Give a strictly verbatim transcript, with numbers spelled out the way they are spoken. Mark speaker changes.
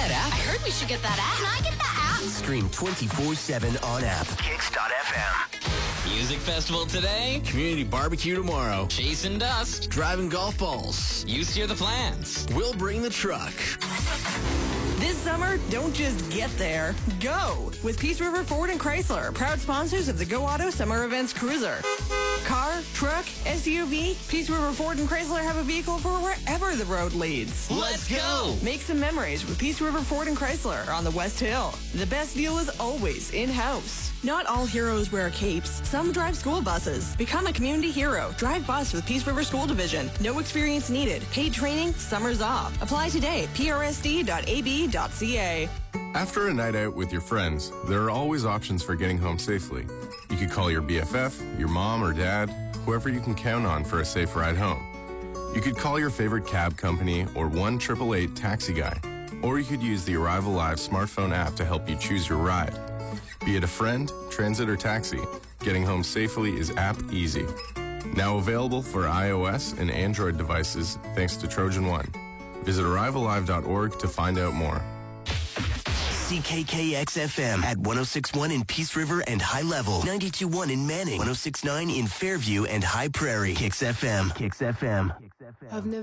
Speaker 1: that app?
Speaker 2: I heard we should get that app. Can I get that app?
Speaker 1: Stream twenty-four seven on app. Kicks dot F M.
Speaker 3: Music festival today.
Speaker 4: Community barbecue tomorrow.
Speaker 3: Chasing dust.
Speaker 4: Driving golf balls.
Speaker 3: You steer the plans.
Speaker 4: We'll bring the truck.
Speaker 5: This summer, don't just get there. Go! With Peace River Ford and Chrysler, proud sponsors of the Go Auto Summer Events Cruiser. Car, truck, S U V, Peace River Ford and Chrysler have a vehicle for wherever the road leads.
Speaker 3: Let's go!
Speaker 5: Make some memories with Peace River Ford and Chrysler on the West Hill. The best deal is always in-house. Not all heroes wear capes. Some drive school buses. Become a community hero. Drive bus with Peace River School Division. No experience needed. Paid training, summers off. Apply today. P R S D dot A B dot C A.
Speaker 6: After a night out with your friends, there are always options for getting home safely. You could call your B F F, your mom or dad, whoever you can count on for a safe ride home. You could call your favorite cab company or one eight eight eight taxi guy. Or you could use the Arrive Alive smartphone app to help you choose your ride. Be it a friend, transit, or taxi, getting home safely is app easy. Now available for iOS and Android devices thanks to Trojan One. Visit arrive alive dot org to find out more.
Speaker 1: C K K X F M at one oh six point one in Peace River and High Level, ninety-two point one in Manning, one oh six point nine in Fairview and High Prairie. Kicks F M. Kicks F M.
Speaker 7: I've never